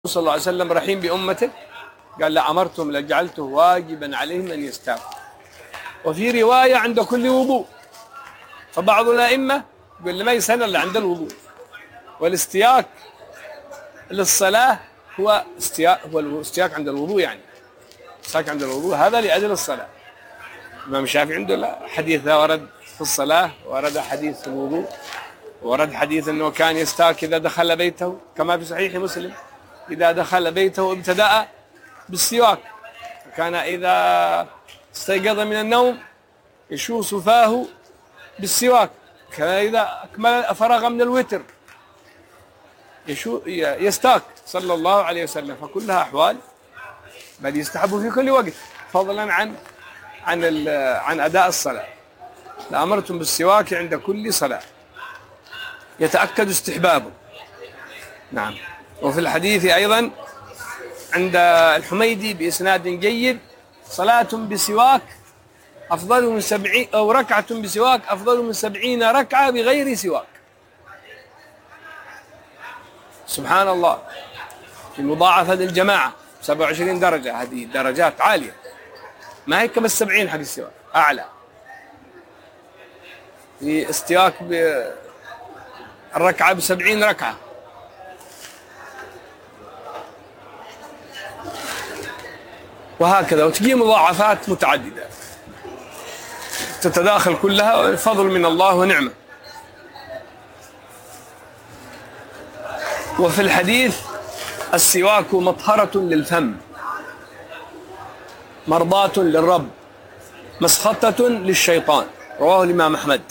صلى الله عليه وسلم رحيم بأمته، قال لا أمرتم لجعلته واجبا عليهم أن يستاكوا. وفي رواية عند كل وضوء، فبعض الأئمة يقول لي ما يسن إلا عند الوضوء. والاستياك للصلاة هو الاستياك عند الوضوء، يعني الاستياك عند الوضوء هذا لأجل الصلاة. الإمام الشافعي عنده لا حديث ورد في الصلاة، ورد حديث في الوضوء، ورد حديث أنه كان يستاك إذا دخل بيته كما في صحيح مسلم، إذا دخل بيته ابتدأ بالسواك، كان إذا استيقظ من النوم يشوص فاه بالسواك، كان إذا أكمل فرغ من الوتر يستاك صلى الله عليه وسلم. فكلها أحوال بل يستحب في كل وقت، فضلا عن أداء الصلاة. لأمرتم بالسواك عند كل صلاة، يتأكد استحبابه. نعم. وفي الحديث أيضا عند الحميدي بإسناد جيد: صلاة بسواك أفضل من 70، أو ركعة بسواك أفضل من 70 ركعة بغير سواك. سبحان الله، في مضاعفة للجماعة 27 درجة، هذه درجات عالية، ما هي كما 70 حق السواك، أعلى. في استياك بالركعة ب70 ركعة. وهكذا، وتجي مضاعفات متعددة تتداخل كلها، فضل من الله ونعمة. وفي الحديث: السواك مطهرة للفم، مرضاة للرب، مسخطة للشيطان. رواه الإمام أحمد.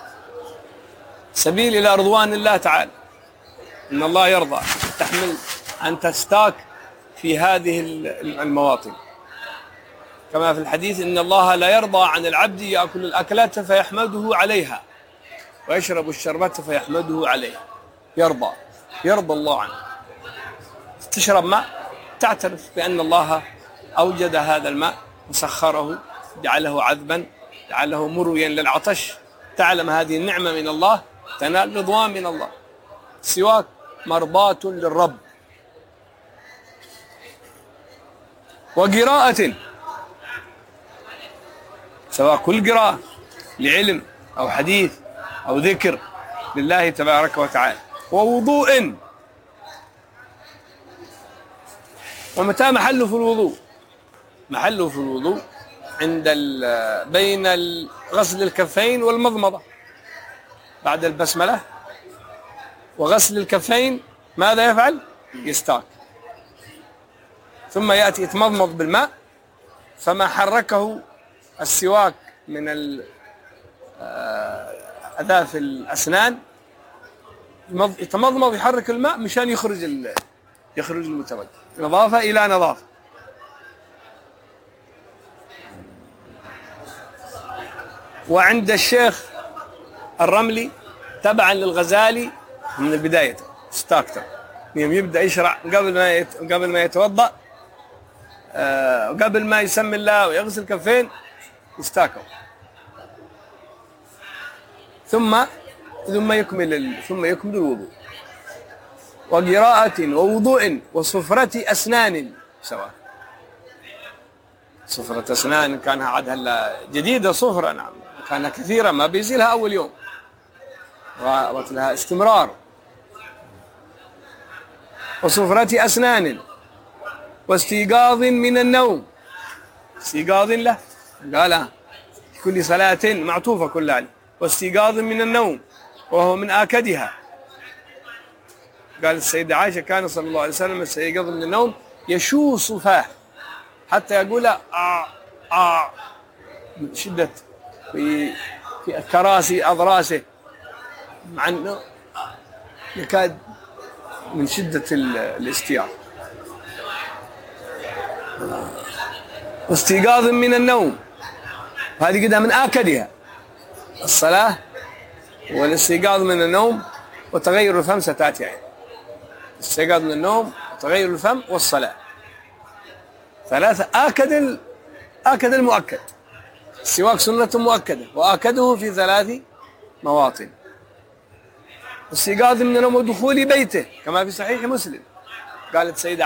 سبيل إلى رضوان الله تعالى، إن الله يرضى تحمل أن تستاك في هذه المواطن، كما في الحديث: إن الله لا يرضى عن العبد يأكل الأكلة فيحمده عليها، ويشرب الشربة فيحمده عليها. يرضى الله عنه. تشرب ماء تعترف بأن الله أوجد هذا الماء وسخره، جعله عذبا، جعله مرويا للعطش، تعلم هذه النعمة من الله، تنال رضوان من الله. السواك مرضاة للرب. وقراءة، سواء كل قراءة لعلم أو حديث أو ذكر لله تبارك وتعالى. ووضوء، ومتى محله في الوضوء؟ محله في الوضوء عند بين غسل الكفين والمضمضة، بعد البسملة وغسل الكفين ماذا يفعل؟ يستاك، ثم يأتي يتمضمض بالماء، فما حركه السواك من أذاف الأسنان يتمضمض، يحرك الماء مشان يخرج المتوجه، نظافة إلى نظافة. وعند الشيخ الرملي تبعا للغزالي من البداية استاكتر، يبدأ يشرع قبل ما يتوضأ، قبل ما يسمي الله ويغسل كفين يستاكوا، ثم يكمل الوضوء. وقراءة ووضوء وصفرة أسنان سواء. صفرة أسنان كانها عاد هلا جديدة صفرة، نعم، كانها كثيرة ما بيزيلها أول يوم، لها استمرار. وصفرة أسنان، واستيقاظ من النوم، استيقاظ له قال كل صلاة معطوفة كلها، واستيقاظ من النوم وهو من آكدها. قال السيدة عائشة: كان صلى الله عليه وسلم يستيقظ من النوم يشوص فاه حتى يقول من شدة في كراسي أضراسه، مع أنه يكاد من شدة الاستياق. واستيقاظ من النوم، هذه قدها من آكدها الصلاة والاستيقاظ من النوم وتغير الفم ستأتي، يعني الاستيقاظ من النوم وتغير الفم والصلاة، ثلاثة. آكد المؤكد، السواك سنة مؤكدة، وآكده في 3 مواطن. استيقاظ من النوم ودخول بيته كما في صحيح مسلم، قالت سيدة